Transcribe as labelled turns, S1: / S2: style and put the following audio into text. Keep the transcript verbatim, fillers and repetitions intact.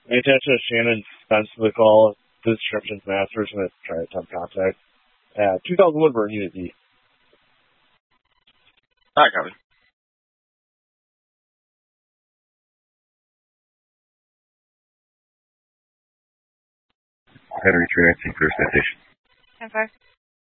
S1: Pay attention to Shannon Spence to the call. Descriptions Masters going to try to attempt contact. Uh, two thousand Woodburn, Unit D.
S2: Hi, copy.
S3: Henry Transit, clear station.
S4: ten five.